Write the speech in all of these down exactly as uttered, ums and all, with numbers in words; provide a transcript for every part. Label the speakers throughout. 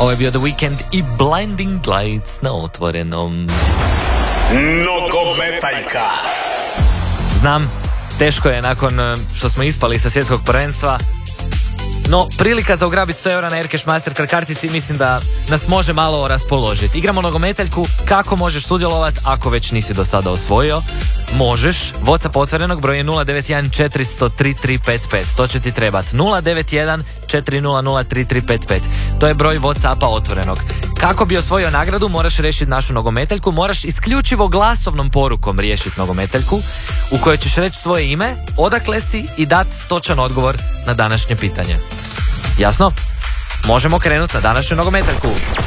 Speaker 1: Ovo je bio The Weeknd i Blinding Lights na Otvorenom.
Speaker 2: Nogometaljka.
Speaker 1: Znam, teško je nakon što smo ispali sa svjetskog prvenstva, no prilika za ugrabiti sto eura na Aircash Mastercard kartici mislim da nas može malo raspoložiti. Igramo nogometaljku, kako možeš sudjelovati ako već nisi do sada osvojio? Možeš, WhatsApp Otvorenog broj je nula devet jedan četiri nula nula tri tri pet pet, to će ti trebati, nula devet jedan četiri nula nula tri tri pet pet, to je broj WhatsAppa Otvorenog. Kako bi osvojio nagradu, moraš riješiti našu nogometaljku, moraš isključivo glasovnom porukom riješiti nogometaljku, u kojoj ćeš reći svoje ime, odakle si i dati točan odgovor na današnje pitanje. Jasno? Možemo krenuti na današnju nogometaljku.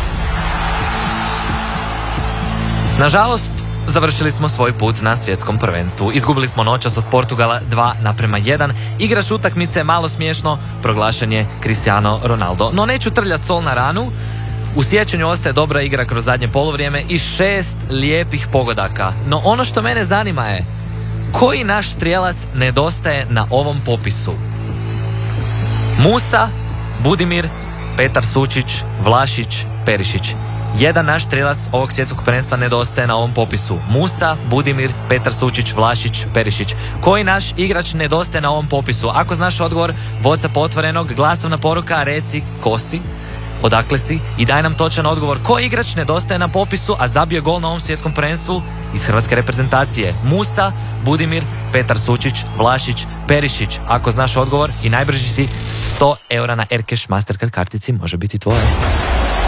Speaker 1: Nažalost, završili smo svoj put na svjetskom prvenstvu. Izgubili smo noćas od Portugala dva naprema jedan. Igrač utakmice, malo smiješno, proglašen je Cristiano Ronaldo. No neću trljati sol na ranu. U sjećanju ostaje dobra igra kroz zadnje poluvrijeme i šest lijepih pogodaka. No ono što mene zanima je, koji naš strijelac nedostaje na ovom popisu? Musa, Budimir, Petar Sučić, Vlašić, Perišić. Jedan naš strijelac ovog svjetskog prvenstva nedostaje na ovom popisu. Musa, Budimir, Petar Sučić, Vlašić, Perišić. Koji naš igrač nedostaje na ovom popisu? Ako znaš odgovor, WhatsApp Otvorenog, glasovna poruka, reci ko si, odakle si i daj nam točan odgovor. Koji igrač nedostaje na popisu, a zabio gol na ovom svjetskom prvenstvu iz hrvatske reprezentacije? Musa, Budimir, Petar Sučić, Vlašić, Perišić. Ako znaš odgovor i najbrži si, sto eura na Aircash Mastercard kartici može biti tvoje.